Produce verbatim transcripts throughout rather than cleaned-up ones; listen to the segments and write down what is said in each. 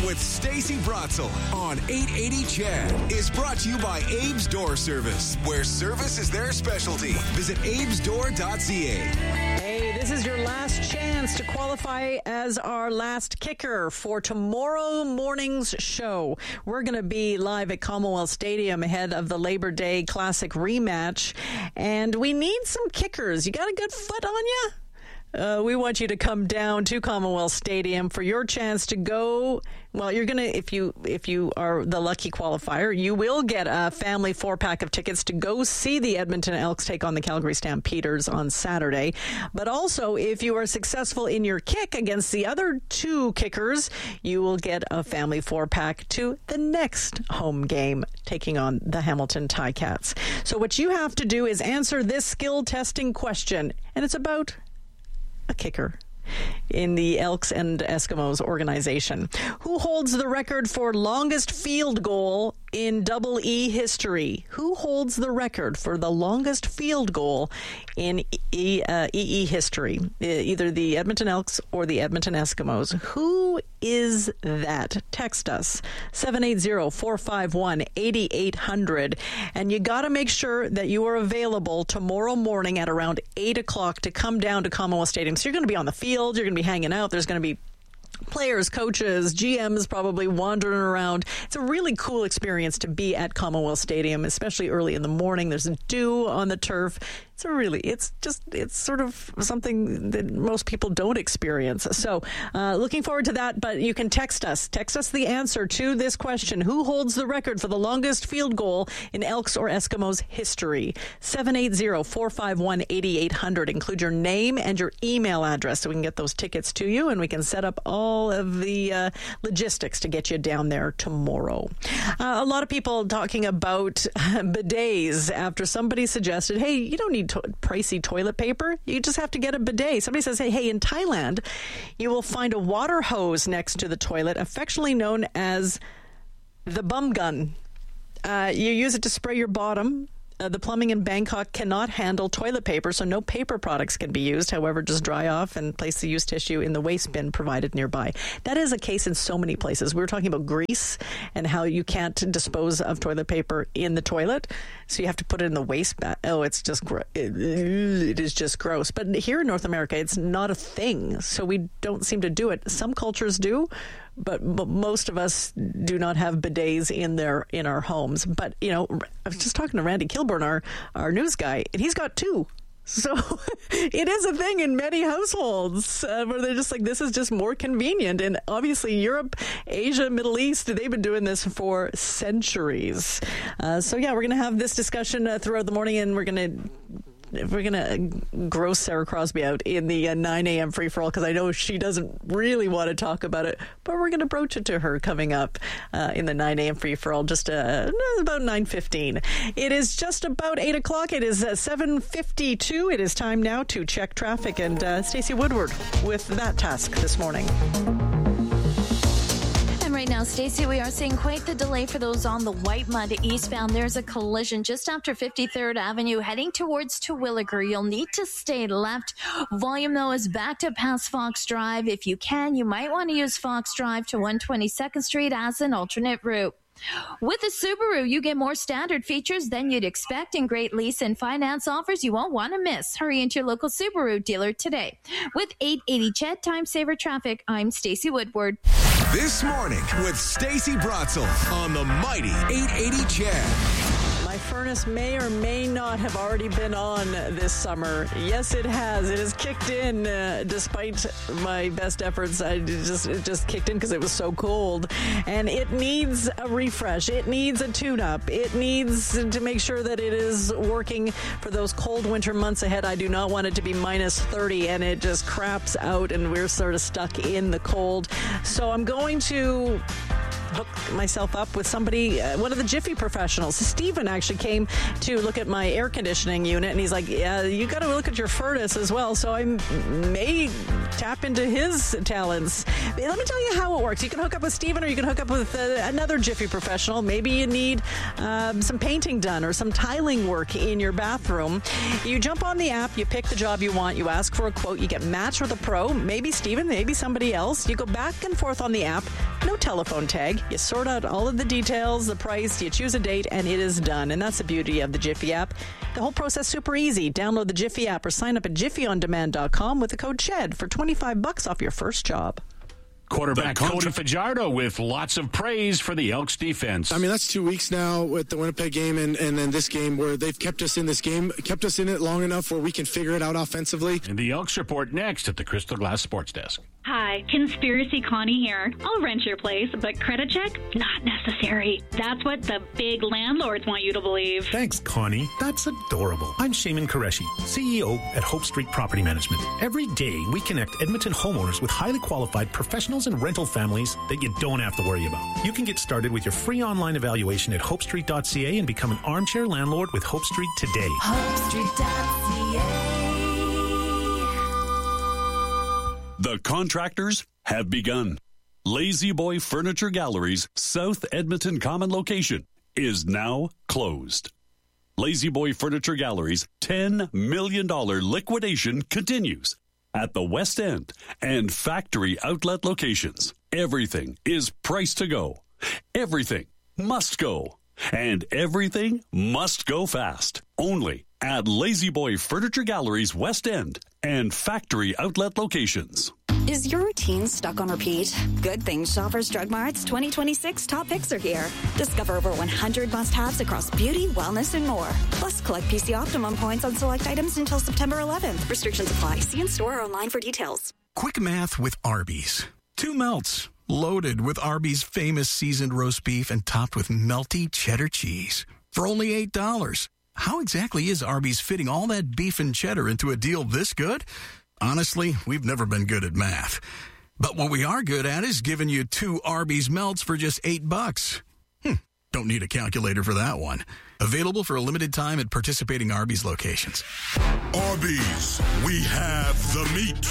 with Stacey Bratzel on eight eighty C H E D is brought to you by Abe's Door Service, where service is their specialty. Visit abes door dot c a. Hey, this is your last chance to qualify as our last kicker for tomorrow morning's show. We're going to be live at Commonwealth Stadium ahead of the Labor Day Classic rematch, and we need some kickers. You got a good foot on you? Uh, we want you to come down to Commonwealth Stadium for your chance to go. Well, you're going to, if you if you are the lucky qualifier, you will get a family four-pack of tickets to go see the Edmonton Elks take on the Calgary Stampeders on Saturday. But also, if you are successful in your kick against the other two kickers, you will get a family four-pack to the next home game, taking on the Hamilton Ticats. So what you have to do is answer this skill testing question, and it's about a kicker in the Elks and Eskimos organization. Who holds the record for longest field goal in Double E history? Who holds the record for the longest field goal in E, uh, E E history? Either the Edmonton Elks or the Edmonton Eskimos. Who is that? Text us, seven eight zero, four five one, eight eight zero zero. And you got to make sure that you are available tomorrow morning at around eight o'clock to come down to Commonwealth Stadium. So you're going to be on the field, you're going to be hanging out, there's going to be players, coaches, G Ms probably wandering around. It's a really cool experience to be at Commonwealth Stadium, especially early in the morning. There's dew on the turf. It's a really, it's just, it's sort of something that most people don't experience. So uh, looking forward to that, but you can text us. Text us the answer to this question. Who holds the record for the longest field goal in Elks or Eskimos history? seven eight zero, four five one, eight eight zero zero. Include your name and your email address so we can get those tickets to you and we can set up all of the uh, logistics to get you down there tomorrow. Uh, a lot of people talking about bidets after somebody suggested, hey, you don't need to- pricey toilet paper. You just have to get a bidet. Somebody says, hey, hey, in Thailand, you will find a water hose next to the toilet, affectionately known as the bum gun. Uh, you use it to spray your bottom. Uh, the plumbing in Bangkok cannot handle toilet paper, so no paper products can be used. However, just dry off and place the used tissue in the waste bin provided nearby. That is a case in so many places. We were talking about Greece and how you can't dispose of toilet paper in the toilet, so you have to put it in the waste bin. Oh, it's just gro- it, it is just gross. But here in North America, it's not a thing, so we don't seem to do it. Some cultures do. But, but most of us do not have bidets in their in our homes. But, you know, I was just talking to Randy Kilburn, our, our news guy, and he's got two. So it is a thing in many households uh, where they're just like, this is just more convenient. And obviously Europe, Asia, Middle East, they've been doing this for centuries. Uh, so, yeah, we're going to have this discussion uh, throughout the morning, and we're going to... We're going to gross Sarah Crosby out in the uh, nine a.m. free-for-all because I know she doesn't really want to talk about it, but we're going to broach it to her coming up uh, in the nine a.m. free-for-all just uh, about nine fifteen. It is just about eight o'clock. It is uh, seven fifty-two. It is time now to check traffic, and uh, Stacey Woodward with that task this morning. Right now, Stacey, we are seeing quite the delay for those on the Whitemud eastbound. There's a collision just after fifty-third Avenue heading towards Terwilliger. You'll need to stay left. Volume, though, is backed up past Fox Drive. If you can, you might want to use Fox Drive to one twenty-second Street as an alternate route. With a Subaru, you get more standard features than you'd expect and great lease and finance offers you won't want to miss. Hurry into your local Subaru dealer today. With eight eighty C H E D Time Saver Traffic, I'm Stacey Woodward. This morning with Stacey Bratzel on the mighty eight eighty C H E D. My furnace may or may not have already been on this summer. Yes, it has. It has kicked in uh, despite my best efforts. I just it just kicked in because it was so cold. And it needs a refresh. It needs a tune-up. It needs to make sure that it is working for those cold winter months ahead. I do not want it to be minus thirty and it just craps out and we're sort of stuck in the cold. So I'm going to hook myself up with somebody, uh, one of the Jiffy professionals. Stephen actually came to look at my air conditioning unit, and he's like, yeah, you got to look at your furnace as well. So I may tap into his talents. Let me tell you how it works. You can hook up with Stephen, or you can hook up with uh, another Jiffy professional. Maybe you need um, some painting done or some tiling work in your bathroom. You jump on the app, you pick the job you want, you ask for a quote, you get matched with a pro, maybe Stephen, maybe somebody else. You go back and forth on the app, no telephone tag. You sort out all of the details, the price, you choose a date, and it is done. And that's the beauty of the Jiffy app. The whole process super easy. Download the Jiffy app or sign up at jiffy on demand dot com with the code SHED for twenty-five bucks off your first job. Quarterback Cody Fajardo with lots of praise for the Elks defense. I mean, that's two weeks now with the Winnipeg game and, and then this game where they've kept us in this game, kept us in it long enough where we can figure it out offensively. And the Elks report next at the Crystal Glass Sports Desk. Hi, Conspiracy Connie here. I'll rent your place, but credit check? Not necessary. That's what the big landlords want you to believe. Thanks, Connie. That's adorable. I'm Shaman Qureshi, C E O at Hope Street Property Management. Every day, we connect Edmonton homeowners with highly qualified professionals and rental families that you don't have to worry about. You can get started with your free online evaluation at hope street dot c a and become an armchair landlord with Hope Street today. hope street dot c a. The contractors have begun. Lazy Boy Furniture Gallery's South Edmonton Common location is now closed. Lazy Boy Furniture Gallery's ten million dollars liquidation continues at the West End and factory outlet locations. Everything is priced to go. Everything must go. And everything must go fast. Only at Lazy Boy Furniture Gallery's West End and factory outlet locations. Is your routine stuck on repeat? Good things Shoppers Drug Mart's twenty twenty-six top picks are here. Discover over one hundred must-haves across beauty, wellness, and more. Plus, collect P C Optimum points on select items until September eleventh. Restrictions apply. See in store or online for details. Quick math with Arby's. Two melts, loaded with Arby's famous seasoned roast beef and topped with melty cheddar cheese. For only eight dollars. How exactly is Arby's fitting all that beef and cheddar into a deal this good? Honestly, we've never been good at math. But what we are good at is giving you two Arby's melts for just eight bucks. Hmm, don't need a calculator for that one. Available for a limited time at participating Arby's locations. Arby's, we have the meat.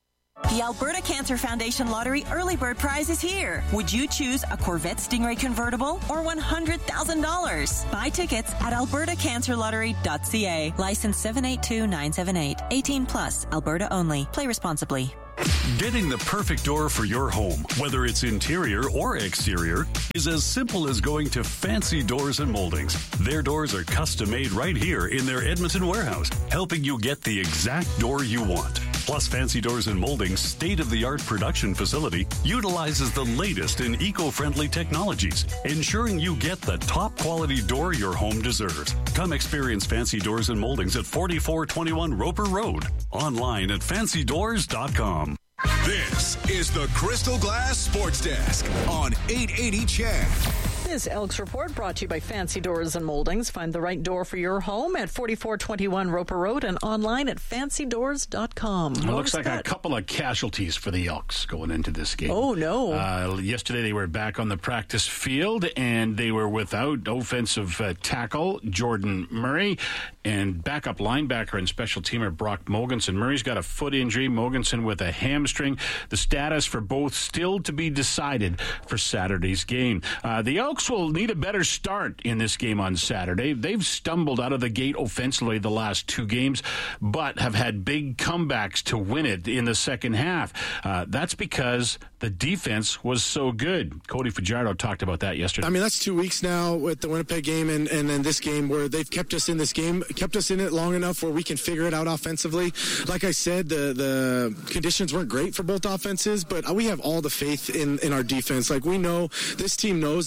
The Alberta Cancer Foundation Lottery Early Bird Prize is here. Would you choose a Corvette Stingray convertible or one hundred thousand dollars? Buy tickets at alberta cancer lottery dot c a. License seven eight two nine seven eight. eighteen plus. Alberta only. Play responsibly. Getting the perfect door for your home, whether it's interior or exterior, is as simple as going to Fancy Doors and Moldings. Their doors are custom made right here in their Edmonton warehouse, helping you get the exact door you want. Plus, Fancy Doors and Moldings' state-of-the-art production facility utilizes the latest in eco-friendly technologies, ensuring you get the top-quality door your home deserves. Come experience Fancy Doors and Moldings at forty-four twenty-one Roper Road. Online at fancy doors dot com. This is the Crystal Glass Sports Desk on eight eighty C H E D. This Elks Report brought to you by Fancy Doors and Moldings. Find the right door for your home at forty-four twenty-one Roper Road and online at fancy doors dot com. It looks like that? a couple of casualties for the Elks going into this game. Oh, no. Uh, yesterday they were back on the practice field, and they were without offensive uh, tackle Jordan Murray and backup linebacker and special teamer Brock Mogensen. Murray's got a foot injury, Mogensen with a hamstring. The status for both still to be decided for Saturday's game. Uh, the Elks will need a better start in this game on Saturday. They've stumbled out of the gate offensively the last two games, but have had big comebacks to win it in the second half. Uh, that's because the defense was so good. Cody Fajardo talked about that yesterday. I mean, that's two weeks now with the Winnipeg game and, and then this game where they've kept us in this game, kept us in it long enough where we can figure it out offensively. Like I said, the, the conditions weren't great for both offenses, but we have all the faith in, in our defense. Like, we know, this team knows, and the fact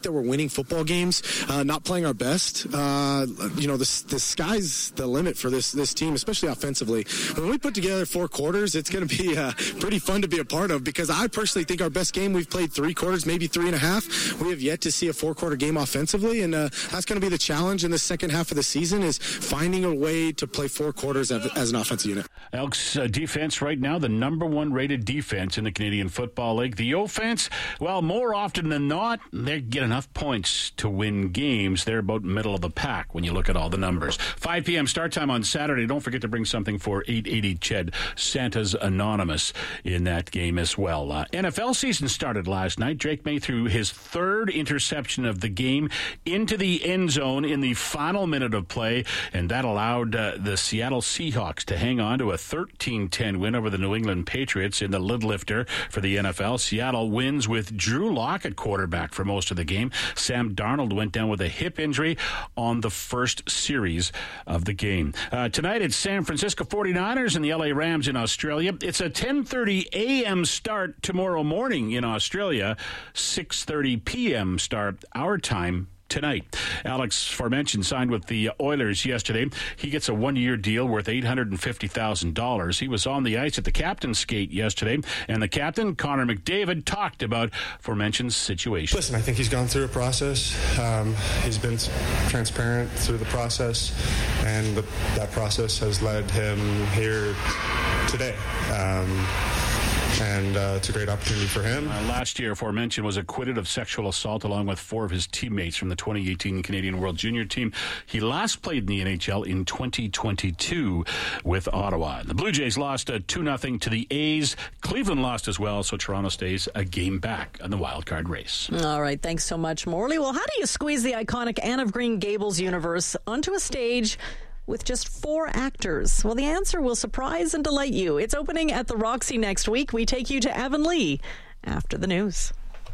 that we're winning football games, uh, not playing our best, uh, you know, the, the sky's the limit for this this team, especially offensively. When we put together four quarters, it's going to be uh, pretty fun to be a part of, because I personally think our best game, we've played three quarters, maybe three and a half. We have yet to see a four-quarter game offensively, and uh, that's going to be the challenge in the second half of the season, is finding a way to play four quarters as, as an offensive unit. Elks uh, defense right now, the number one rated defense in the Canadian Football League. The offense, well, more often than not, they get enough points to win games. They're about middle of the pack when you look at all the numbers. five p.m. start time on Saturday. Don't forget to bring something for eight eighty C H E D, Santa's Anonymous, in that game as well. Uh, N F L season started last night. Drake May threw his third interception of the game into the end zone in the final minute of play, and that allowed uh, the Seattle Seahawks to hang on to a thirteen ten win over the New England Patriots in the lid lifter for the N F L. Seattle wins with Drew Lock at quarterback for most of the game. Sam Darnold went down with a hip injury on the first series of the game. Uh, tonight it's San Francisco forty-niners and the L A Rams in Australia. It's a ten thirty a.m. start tomorrow morning in Australia, six thirty p.m. start our time tonight. Alex Formention signed with the Oilers yesterday. He gets a one-year deal worth eight hundred fifty thousand dollars. He was on the ice at the captain's skate yesterday, and the captain, Connor McDavid, talked about Formention's situation. Listen, I think he's gone through a process. Um, he's been transparent through the process, and the, that process has led him here today. Um, And uh, it's a great opportunity for him. Uh, last year, Formention was acquitted of sexual assault along with four of his teammates from the twenty eighteen Canadian World Junior Team. He last played in the N H L in twenty twenty-two with Ottawa. The Blue Jays lost uh, two nothing to the A's. Cleveland lost as well, so Toronto stays a game back on the wild card race. All right, thanks so much, Morley. Well, how do you squeeze the iconic Anne of Green Gables universe onto a stage with just four actors? Well, the answer will surprise and delight you. It's opening at the Roxy next week. We take you to Avonlea after the news.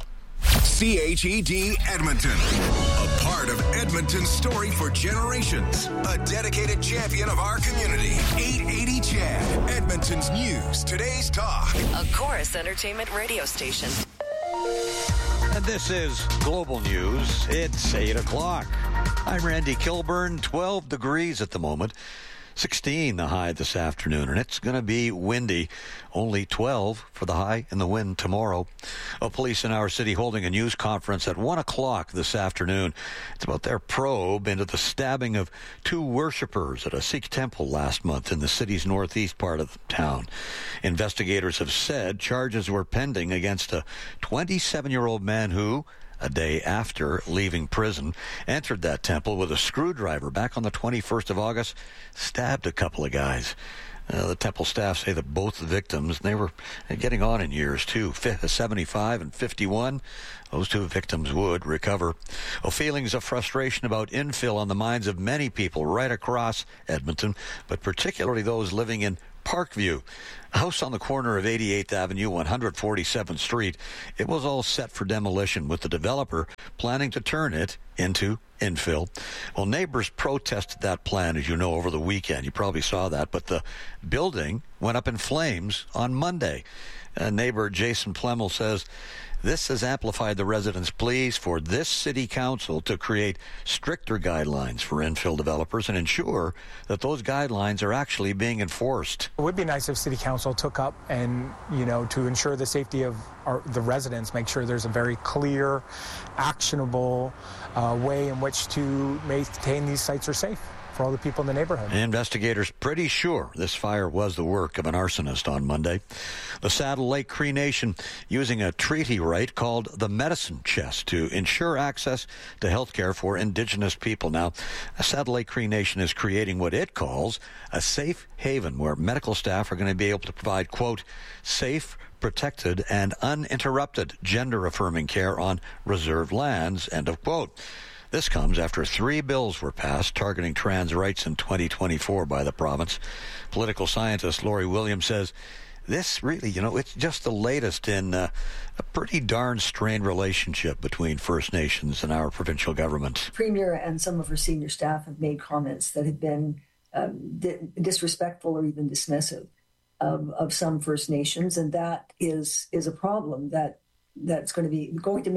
C H E D Edmonton, a part of Edmonton's story for generations, a dedicated champion of our community. eight eighty C H E D, Edmonton's news, today's talk. A Chorus Entertainment radio station. And this is Global News. It's eight o'clock. I'm Randy Kilburn. twelve degrees at the moment. sixteen the high this afternoon, and it's going to be windy. Only twelve for the high and the wind tomorrow. Oh, police in our city holding a news conference at one o'clock this afternoon. It's about their probe into the stabbing of two worshippers at a Sikh temple last month in the city's northeast part of the town. Investigators have said charges were pending against a twenty-seven-year-old man who, a day after leaving prison, entered that temple with a screwdriver back on the twenty-first of August, stabbed a couple of guys. Uh, the temple staff say that both the victims, they were getting on in years too, seventy-five and fifty-one. Those two victims would recover. Oh, feelings of frustration about infill on the minds of many people right across Edmonton, but particularly those living in Parkview, a house on the corner of eighty-eighth Avenue, one hundred forty-seventh Street. It was all set for demolition, with the developer planning to turn it into infill. Well, neighbors protested that plan, as you know, over the weekend. You probably saw that, but the building went up in flames on Monday. Uh, neighbor Jason Plemmel says this has amplified the residents' pleas for this city council to create stricter guidelines for infill developers and ensure that those guidelines are actually being enforced. It would be nice if city council took up and, you know, to ensure the safety of our, the residents, make sure there's a very clear, actionable uh, way in which to maintain these sites are safe for all the people in the neighborhood. Investigators pretty sure this fire was the work of an arsonist on Monday. The Saddle Lake Cree Nation using a treaty right called the Medicine Chest to ensure access to health care for Indigenous people. Now, Saddle Lake Cree Nation is creating what it calls a safe haven where medical staff are going to be able to provide, quote, safe, protected, and uninterrupted gender-affirming care on reserved lands, end of quote. This comes after three bills were passed targeting trans rights in twenty twenty-four by the province. Political scientist Laurie Williams says this really, you know, it's just the latest in uh, a pretty darn strained relationship between First Nations and our provincial government. Premier and some of her senior staff have made comments that have been um, di- disrespectful or even dismissive of, of some First Nations, and that is is a problem that that's going to be going to make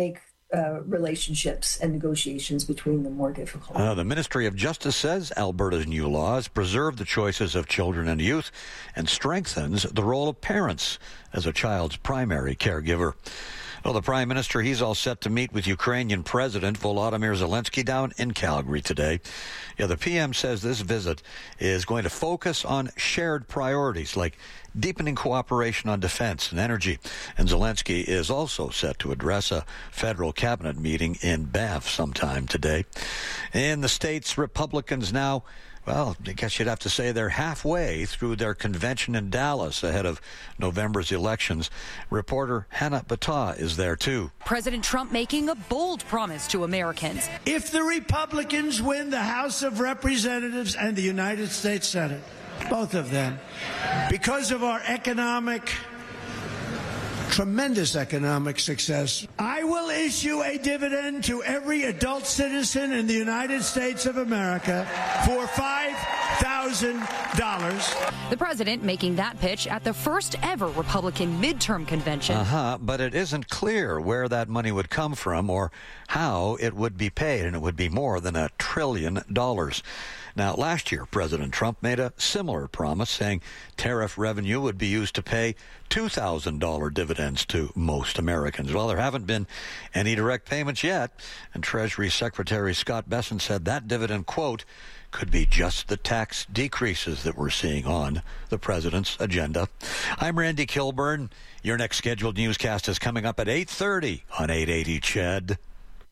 uh, relationships and negotiations between them more difficult. Uh, the Ministry of Justice says Alberta's new laws preserve the choices of children and youth and strengthens the role of parents as a child's primary caregiver. Well, the Prime Minister, he's all set to meet with Ukrainian President Volodymyr Zelensky down in Calgary today. Yeah, the P M says this visit is going to focus on shared priorities like deepening cooperation on defense and energy. And Zelensky is also set to address a federal cabinet meeting in Banff sometime today. In the States, Republicans now, well, I guess you'd have to say they're halfway through their convention in Dallas ahead of November's elections. Reporter Hannah Battah is there, too. President Trump making a bold promise to Americans. If the Republicans win the House of Representatives and the United States Senate, both of them, because of our economic, tremendous economic success, I will issue a dividend to every adult citizen in the United States of America for five thousand dollars. The president making that pitch at the first ever Republican midterm convention. Uh-huh, but it isn't clear where that money would come from or how it would be paid, and it would be more than a trillion dollars. Now, last year, President Trump made a similar promise, saying tariff revenue would be used to pay two thousand dollars dividends to most Americans. Well, there haven't been any direct payments yet, and Treasury Secretary Scott Bessent said that dividend, quote, could be just the tax decreases that we're seeing on the president's agenda. I'm Randy Kilburn. Your next scheduled newscast is coming up at eight thirty on eight eighty C H E D.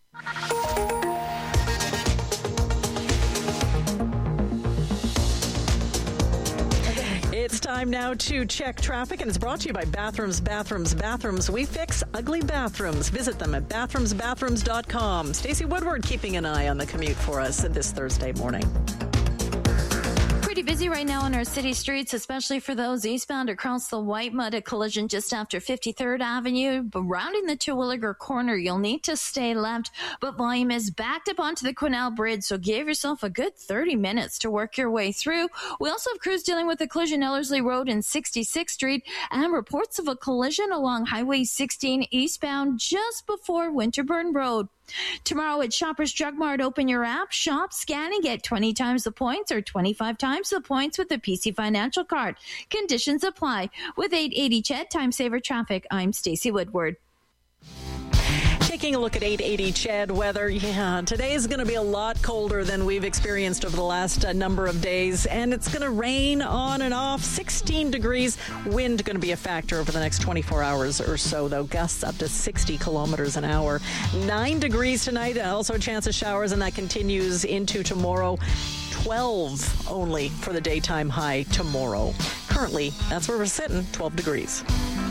It's time now to check traffic, and it's brought to you by Bathrooms, Bathrooms, Bathrooms. We fix ugly bathrooms. Visit them at bathrooms bathrooms dot com. Stacey Woodward keeping an eye on the commute for us this Thursday morning. Pretty busy right now on our city streets, especially for those eastbound across the Whitemud. A collision just after fifty-third Avenue. But rounding the Terwillegar corner, you'll need to stay left, but volume is backed up onto the Quesnel Bridge, so give yourself a good thirty minutes to work your way through. We also have crews dealing with a collision Ellerslie Road and sixty-sixth Street, and reports of a collision along Highway sixteen eastbound just before Winterburn Road. Tomorrow at Shoppers Drug Mart, open your app, shop, scan, and get twenty times the points or twenty-five times the points with the P C Financial Card. Conditions apply. With eight eighty C H E D Time Saver Traffic, I'm Stacey Woodward. Taking a look at eight eighty C H E D weather, yeah, today is going to be a lot colder than we've experienced over the last uh, number of days, and it's going to rain on and off. sixteen degrees, wind going to be a factor over the next twenty-four hours or so, though gusts up to sixty kilometers an hour. nine degrees tonight, also a chance of showers, and that continues into tomorrow. twelve only for the daytime high tomorrow. Currently, that's where we're sitting, twelve degrees.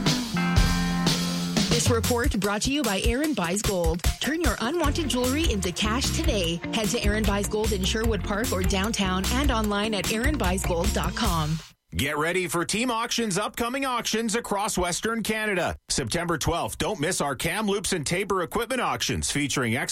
This report brought to you by Aaron Buys Gold. Turn your unwanted jewelry into cash today. Head to Aaron Buys Gold in Sherwood Park or downtown and online at aaron buys gold dot com. Get ready for Team Auction's upcoming auctions across Western Canada. September twelfth, don't miss our Kamloops and Tabor equipment auctions featuring